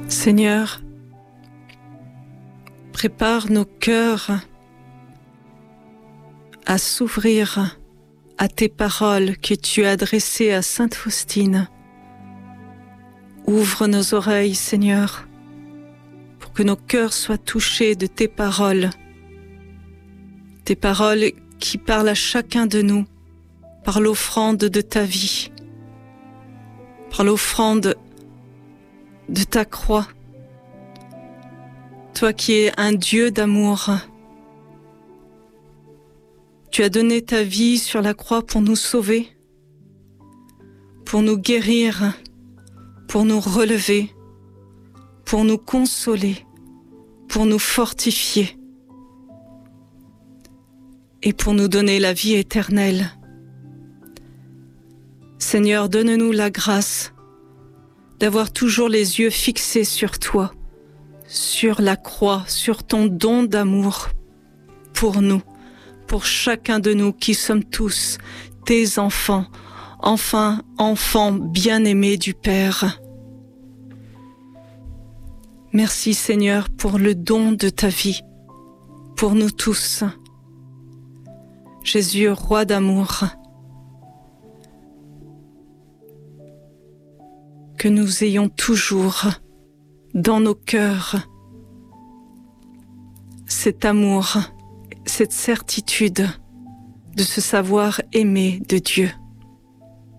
Seigneur, prépare nos cœurs à s'ouvrir à tes paroles que tu as adressées à Sainte Faustine. Ouvre nos oreilles, Seigneur, pour que nos cœurs soient touchés de tes paroles qui parlent à chacun de nous par l'offrande de ta vie, par l'offrande de ta croix. Toi qui es un Dieu d'amour, tu as donné ta vie sur la croix pour nous sauver, pour nous guérir, pour nous relever, pour nous consoler, pour nous fortifier et pour nous donner la vie éternelle. Seigneur, donne-nous la grâce d'avoir toujours les yeux fixés sur toi, sur la croix, sur ton don d'amour pour nous, pour chacun de nous qui sommes tous tes enfants, enfants bien-aimés du Père. Merci Seigneur pour le don de ta vie, pour nous tous. Jésus, roi d'amour, que nous ayons toujours dans nos cœurs cet amour, cette certitude de se savoir aimé de Dieu.